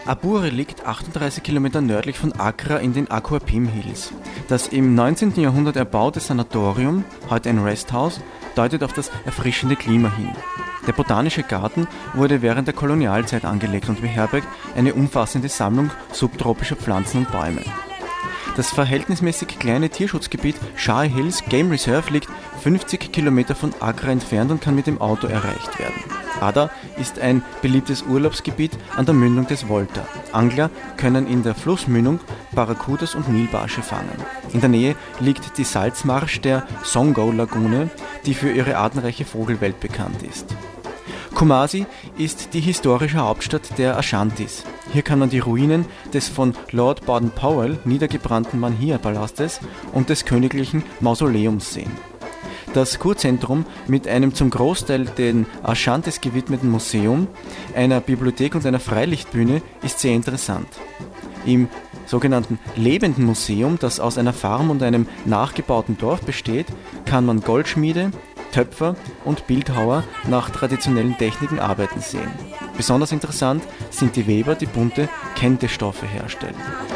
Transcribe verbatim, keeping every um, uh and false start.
Abure liegt achtunddreißig Kilometer nördlich von Accra in den Akuapem Hills. Das im neunzehnten Jahrhundert erbaute Sanatorium, heute ein Resthaus, deutet auf das erfrischende Klima hin. Der Botanische Garten wurde während der Kolonialzeit angelegt und beherbergt eine umfassende Sammlung subtropischer Pflanzen und Bäume. Das verhältnismäßig kleine Tierschutzgebiet Shire Hills Game Reserve liegt fünfzig Kilometer von Accra entfernt und kann mit dem Auto erreicht werden. Ada ist ein beliebtes Urlaubsgebiet an der Mündung des Volta. Angler können in der Flussmündung Barracudas und Nilbarsche fangen. In der Nähe liegt die Salzmarsch der Songo-Lagune, die für ihre artenreiche Vogelwelt bekannt ist. Kumasi ist die historische Hauptstadt der Ashantis. Hier kann man die Ruinen des von Lord Baden-Powell niedergebrannten Manhia-Palastes und des königlichen Mausoleums sehen. Das Kurzentrum mit einem zum Großteil den Ashantis gewidmeten Museum, einer Bibliothek und einer Freilichtbühne ist sehr interessant. Im sogenannten Lebenden Museum, das aus einer Farm und einem nachgebauten Dorf besteht, kann man Goldschmiede, Töpfer und Bildhauer nach traditionellen Techniken arbeiten sehen. Besonders interessant sind die Weber, die bunte Kente-Stoffe herstellen.